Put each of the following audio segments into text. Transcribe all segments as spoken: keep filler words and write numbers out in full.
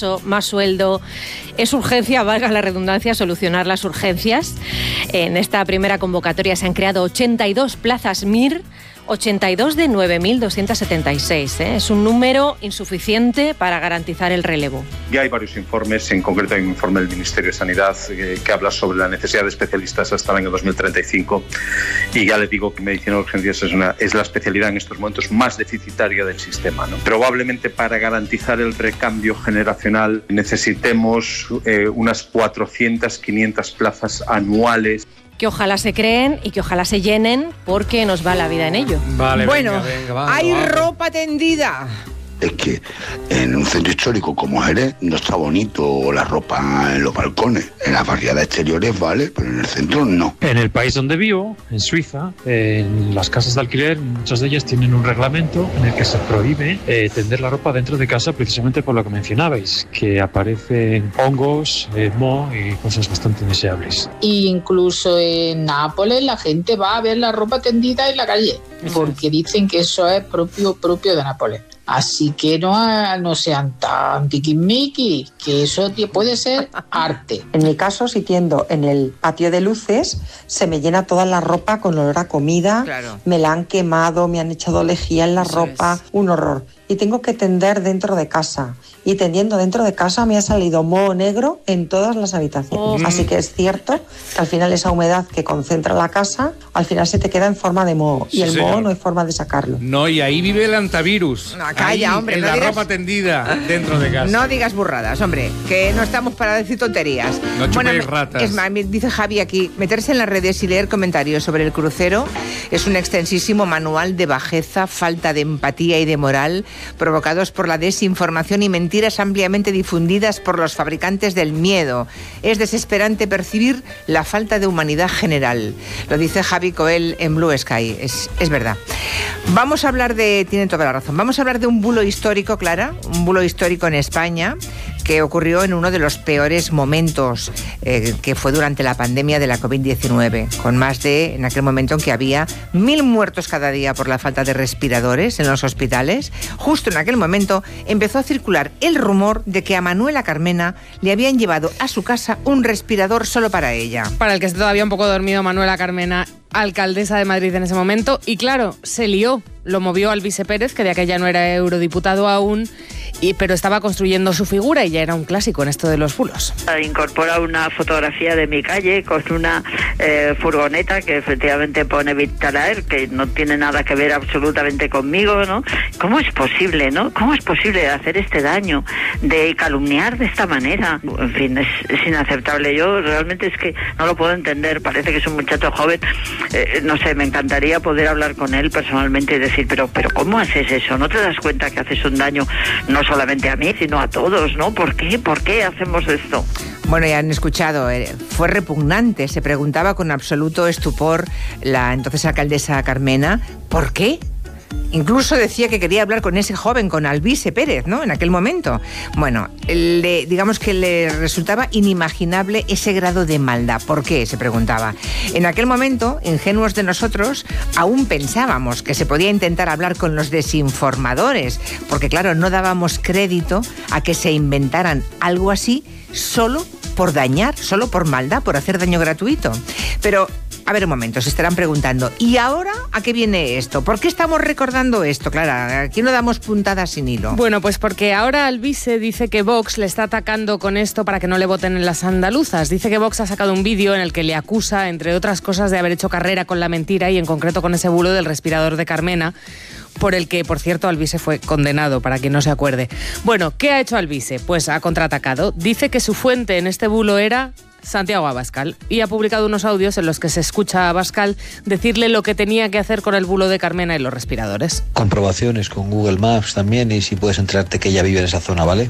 descanso, más sueldo. Es urgencia, valga la redundancia, solucionar las urgencias. En esta primera convocatoria se han creado ochenta y dos plazas M I R, ochenta y dos de nueve mil doscientos setenta y seis. ¿eh? Es un número insuficiente para garantizar el relevo. Ya hay varios informes, en concreto hay un informe del Ministerio de Sanidad eh, que habla sobre la necesidad de especialistas hasta el año dos mil treinta y cinco, y ya les digo que medicina de urgencias es, una, es la especialidad en estos momentos más deficitaria del sistema, ¿no? Probablemente para garantizar el recambio generacional necesitemos eh, unas cuatrocientas, quinientas plazas anuales. Que ojalá se creen y que ojalá se llenen, porque nos va la vida en ello. Vale, bueno, venga, venga, vamos, hay vamos. ropa tendida. Es que en un centro histórico como Jerez no está bonito la ropa en los balcones. En las barriadas exteriores vale, pero en el centro no. En el país donde vivo, en Suiza, en las casas de alquiler, muchas de ellas tienen un reglamento en el que se prohíbe eh, tender la ropa dentro de casa, precisamente por lo que mencionabais, que aparecen hongos, eh, moho y cosas bastante indeseables. Y incluso en Nápoles la gente va a ver la ropa tendida en la calle, porque dicen que eso es propio, propio de Nápoles. Así que no, no sean tan tiquismiquis, que eso puede ser arte. En mi caso, si tiendo en el patio de luces, se me llena toda la ropa con olor a comida, Claro. me la han quemado, me han echado lejía en la Eso ropa, es. un horror. Y tengo que tender dentro de casa. Y tendiendo dentro de casa me ha salido moho negro en todas las habitaciones. Oh. Así que es cierto que al final esa humedad que concentra la casa, al final se te queda en forma de moho. Sí, y el señor. moho no hay forma de sacarlo. No, y ahí vive el antivirus. No, calla, Ahí, hombre, en no la digas- ropa tendida dentro de casa. No digas burradas, hombre, que no estamos para decir tonterías. No chupéis me- ratas. Es más, me dice Javi aquí, meterse en las redes y leer comentarios sobre el crucero es un extensísimo manual de bajeza, falta de empatía y de moral provocados por la desinformación y mentiras ampliamente difundidas por los fabricantes del miedo. Es desesperante percibir la falta de humanidad general. Lo dice Javi Coel en Blue Sky. Es, es verdad. Vamos a hablar de... Tiene toda la razón. Vamos a hablar de un bulo histórico, Clara. Un bulo histórico en España que ocurrió en uno de los peores momentos, eh, que fue durante la pandemia de la covid diecinueve, con más de, en aquel momento en que había mil muertos cada día por la falta de respiradores en los hospitales. Justo en aquel momento empezó a circular el rumor de que a Manuela Carmena le habían llevado a su casa un respirador solo para ella. Para el que esté todavía un poco dormido, Manuela Carmena, alcaldesa de Madrid en ese momento, y claro, se lió, lo movió Alvise Pérez, que de aquella no era eurodiputado aún, y, pero estaba construyendo su figura y ya era un clásico en esto de los bulos. Incorpora una fotografía de mi calle con una eh, furgoneta que efectivamente pone Vitalaer, que no tiene nada que ver absolutamente conmigo, ¿no? ¿Cómo es posible, no? ¿Cómo es posible hacer este daño, de calumniar de esta manera? En fin, es, es inaceptable. Yo realmente es que no lo puedo entender. Parece que es un muchacho joven. Eh, no sé, me encantaría poder hablar con él personalmente y decir, pero, pero ¿cómo haces eso? ¿No te das cuenta que haces un daño no solamente a mí, sino a todos, ¿no? ¿Por qué? ¿Por qué hacemos esto? Bueno, ya han escuchado, eh, fue repugnante, se preguntaba con absoluto estupor la entonces alcaldesa Carmena, ¿por qué? Incluso decía que quería hablar con ese joven, con Alvise Pérez, ¿no? En aquel momento. Bueno, le, digamos que le resultaba inimaginable ese grado de maldad. ¿Por qué? Se preguntaba. En aquel momento, ingenuos de nosotros, aún pensábamos que se podía intentar hablar con los desinformadores, porque claro, no dábamos crédito a que se inventaran algo así solo por dañar, solo por maldad, por hacer daño gratuito. Pero... a ver un momento, se estarán preguntando, ¿y ahora a qué viene esto? ¿Por qué estamos recordando esto, Clara? Aquí no damos puntadas sin hilo. Bueno, pues porque ahora Alvise dice que Vox le está atacando con esto para que no le voten en las andaluzas. Dice que Vox ha sacado un vídeo en el que le acusa, entre otras cosas, de haber hecho carrera con la mentira y en concreto con ese bulo del respirador de Carmena, por el que, por cierto, Alvise fue condenado, para quien no se acuerde. Bueno, ¿qué ha hecho Alvise? Pues ha contraatacado. Dice que su fuente en este bulo era Santiago Abascal, y ha publicado unos audios en los que se escucha a Abascal decirle lo que tenía que hacer con el bulo de Carmena y los respiradores. Comprobaciones con Google Maps también, y si puedes enterarte que ella vive en esa zona, ¿vale?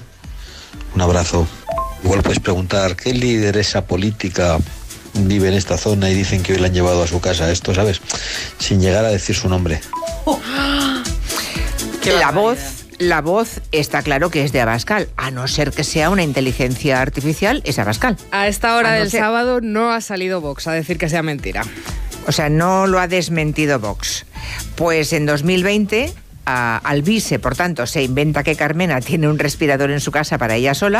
Un abrazo. Igual puedes preguntar, ¿qué lideresa política vive en esta zona y dicen que hoy la han llevado a su casa? Esto, ¿sabes? Sin llegar a decir su nombre. Oh. La voz... La voz está claro que es de Abascal, a no ser que sea una inteligencia artificial, es Abascal. A esta hora A no del ser- sábado no ha salido Vox a decir que sea mentira. O sea, no lo ha desmentido Vox. Pues en dos mil veinte, a Alvise, por tanto, se inventa que Carmena tiene un respirador en su casa para ella sola,